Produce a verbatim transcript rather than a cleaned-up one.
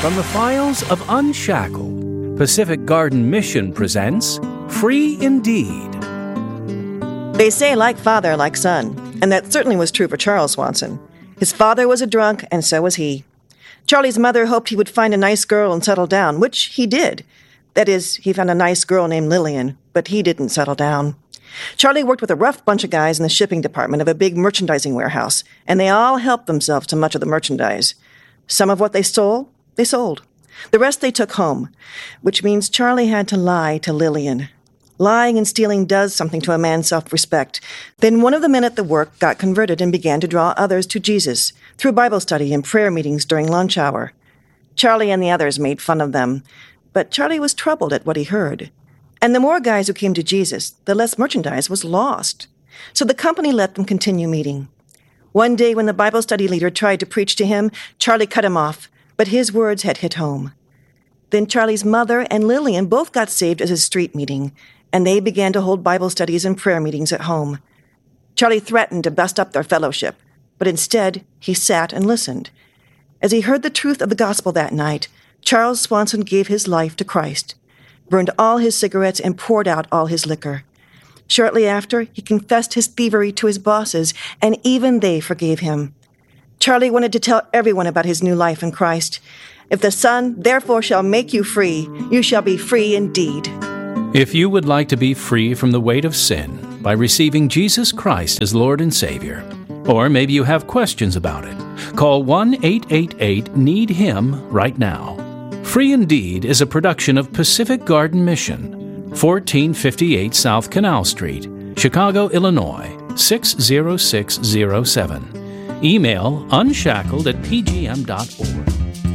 From the files of Unshackled, Pacific Garden Mission presents Free Indeed. They say like father, like son, and that certainly was true for Charles Swanson. His father was a drunk, and so was he. Charlie's mother hoped he would find a nice girl and settle down, which he did. That is, he found a nice girl named Lillian, but he didn't settle down. Charlie worked with a rough bunch of guys in the shipping department of a big merchandising warehouse, and they all helped themselves to much of the merchandise. Some of what they stole, they sold. The rest they took home, which means Charlie had to lie to Lillian. Lying and stealing does something to a man's self-respect. Then one of the men at the work got converted and began to draw others to Jesus through Bible study and prayer meetings during lunch hour. Charlie and the others made fun of them, but Charlie was troubled at what he heard. And the more guys who came to Jesus, the less merchandise was lost. So the company let them continue meeting. One day when the Bible study leader tried to preach to him, Charlie cut him off, but his words had hit home. Then Charlie's mother and Lillian both got saved at his street meeting, and they began to hold Bible studies and prayer meetings at home. Charlie threatened to bust up their fellowship, but instead he sat and listened. As he heard the truth of the gospel that night, Charles Swanson gave his life to Christ, burned all his cigarettes, and poured out all his liquor. Shortly after, he confessed his thievery to his bosses, and even they forgave him. Charlie wanted to tell everyone about his new life in Christ. If the Son, therefore, shall make you free, you shall be free indeed. If you would like to be free from the weight of sin by receiving Jesus Christ as Lord and Savior, or maybe you have questions about it, call one eight eight eight need him right now. Free Indeed is a production of Pacific Garden Mission, fourteen fifty-eight South Canal Street, Chicago, Illinois, six zero six zero seven. Email unshackled at p g m dot org.